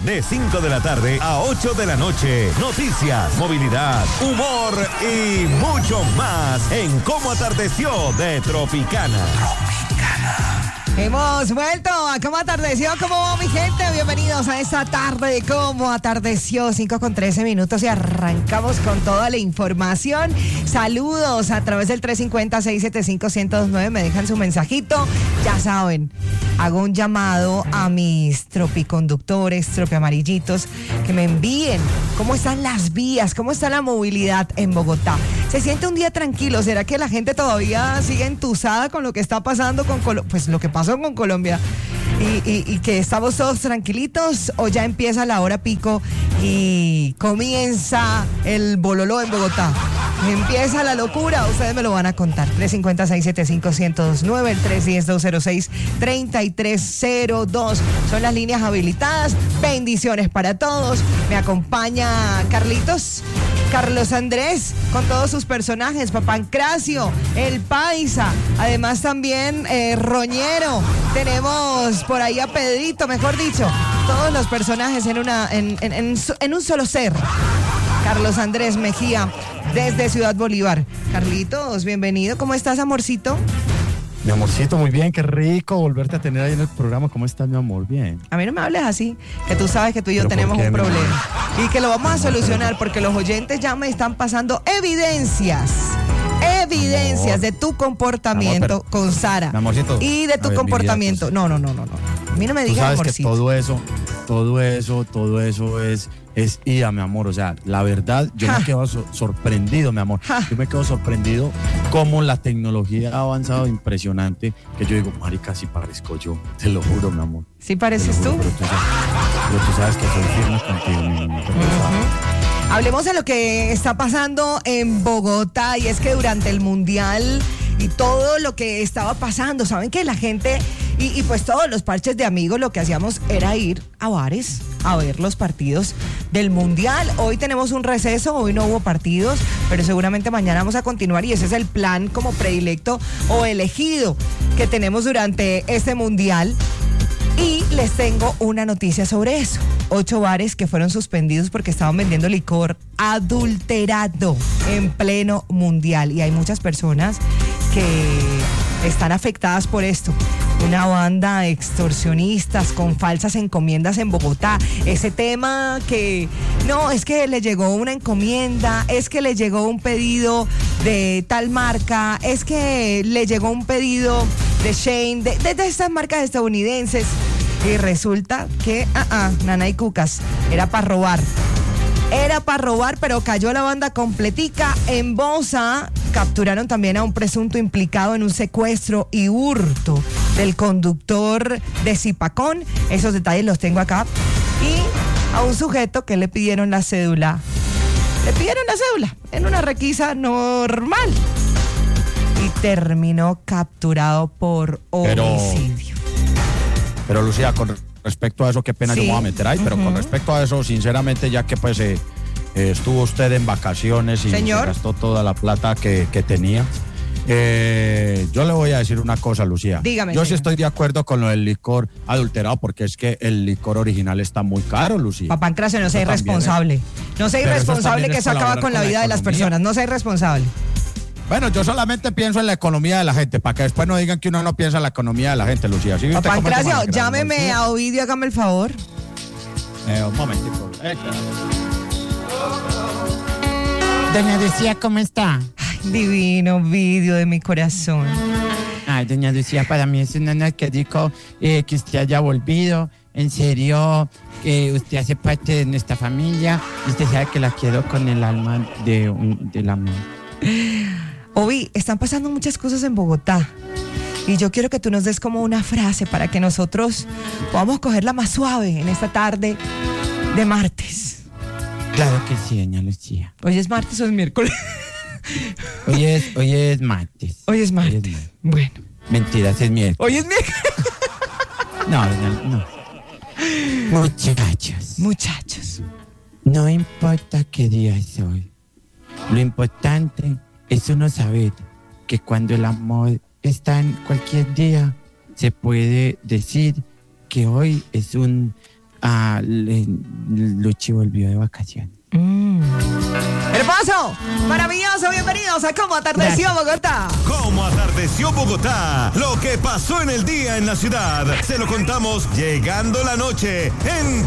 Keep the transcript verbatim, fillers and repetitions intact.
de cinco de la tarde a ocho de la noche. Noticias, movilidad, humor y mucho más en Cómo Atardeció de Tropicana. Tropicana. Hemos vuelto a Cómo Atardeció. ¿Cómo va, mi gente? Bienvenidos a esta tarde de Cómo Atardeció, cinco con trece minutos, y arrancamos con toda la información. Saludos a través del tres cinco cero, seis siete cinco, uno cero dos nueve. Me dejan su mensajito. Ya saben, hago un llamado a mis tropiconductores, tropiamarillitos, que me envíen cómo están las vías, cómo está la movilidad en Bogotá. ¿Se siente un día tranquilo? ¿Será que la gente todavía sigue entusada con lo que está pasando con Colombia? Pues lo que pasó con Colombia y, y, y que estamos todos tranquilitos, o ya empieza la hora pico y comienza el bololó en Bogotá. Empieza la locura, ustedes me lo van a contar. tres cinco cero, seis siete cinco, uno cero dos nueve, el tres uno cero, dos cero seis, tres tres cero dos. Son las líneas habilitadas. Bendiciones para todos. Me acompaña Carlitos, Carlos Andrés, con todos sus personajes, Papancracio, el Paisa, además también eh, Roñero. Tenemos por ahí a Pedrito, mejor dicho, todos los personajes en, una, en, en, en, en un solo ser. Carlos Andrés Mejía, desde Ciudad Bolívar. Carlitos, bienvenido. ¿Cómo estás, amorcito? Mi amorcito, muy bien, qué rico volverte a tener ahí en el programa. ¿Cómo estás, mi amor? Bien. A mí no me hables así, que tú sabes que tú y yo tenemos un problema y que lo vamos a solucionar, porque los oyentes ya me están pasando evidencias. Evidencias de tu comportamiento amor, con Sara y de tu ver, comportamiento. Vida, pues, no, no, no, no, no. A mí no me digas, sabes amorcito. Que todo eso, todo eso, todo eso es, es I A, mi amor. O sea, la verdad, yo ja. me quedo so- sorprendido, mi amor. Ja. Yo me quedo sorprendido cómo la tecnología ha avanzado impresionante, que yo digo, marica, sí parezco yo, te lo juro, mi amor. ¿Sí pareces juro, tú? Pero tú, sabes, pero tú sabes que soy firme contigo, mi amor. Uh-huh. Hablemos de lo que está pasando en Bogotá, y es que durante el Mundial y todo lo que estaba pasando, saben que la gente y, y pues todos los parches de amigos, lo que hacíamos era ir a bares a ver los partidos del Mundial. Hoy tenemos un receso, hoy no hubo partidos, pero seguramente mañana vamos a continuar, y ese es el plan como predilecto o elegido que tenemos durante este Mundial. Y les tengo una noticia sobre eso. Ocho bares que fueron suspendidos porque estaban vendiendo licor adulterado en pleno Mundial. Y hay muchas personas que están afectadas por esto. Una banda de extorsionistas con falsas encomiendas en Bogotá. Ese tema que, no, es que le llegó una encomienda, es que le llegó un pedido de tal marca, es que le llegó un pedido de Shane, de, de, de estas marcas estadounidenses. Y resulta que, ah, ah, nana y cucas, era para robar. Era para robar, pero cayó la banda completica. En Bosa capturaron también a un presunto implicado en un secuestro y hurto del conductor de Zipacón. Esos detalles los tengo acá. Y a un sujeto que le pidieron la cédula. Le pidieron la cédula en una requisa normal. Y terminó capturado por homicidio. Pero, pero Lucía, con respecto a eso, qué pena, sí, yo me voy a meter ahí, pero uh-huh. con respecto a eso, sinceramente, ya que pues eh, eh, estuvo usted en vacaciones y Señor. se gastó toda la plata que, que tenía, eh, yo le voy a decir una cosa, Lucía. Dígame, yo señor. sí estoy de acuerdo con lo del licor adulterado, porque es que el licor original está muy caro, Lucía. Papancracio, no sea irresponsable. No sea irresponsable, que eso acaba con la vida de las personas. No sea irresponsable. Bueno, yo solamente pienso en la economía de la gente, para que después no digan que uno no piensa en la economía de la gente, Lucía. ¿Sí? Papancracio, llámeme a Ovidio, hágame el favor. Eh, un momentito. Eh, Doña Lucía, ¿cómo está? Ay, divino Ovidio de mi corazón. Ay, doña Lucía, para mí es un honor que digo eh, que usted haya volvido. En serio, que eh, usted hace parte de nuestra familia y usted sabe que la quiero con el alma de un, del amor. Ovi, están pasando muchas cosas en Bogotá y yo quiero que tú nos des como una frase para que nosotros podamos cogerla más suave en esta tarde de martes. Claro que sí, doña Lucía. ¿Hoy es martes o es miércoles? Hoy es, hoy es martes. Hoy es martes. Hoy es martes. Bueno. Mentiras, es miércoles. Hoy es miércoles. No, no, no. Muchachos. Muchachos. No importa qué día es hoy. Lo importante es uno saber que cuando el amor está en cualquier día, se puede decir que hoy es un Ah, le- Luchi volvió de vacaciones. Mm. Hermoso, maravilloso, bienvenidos a Cómo Atardeció Bogotá. ¿Cómo atardeció Bogotá? Lo que pasó en el día en la ciudad. Se lo contamos llegando la noche en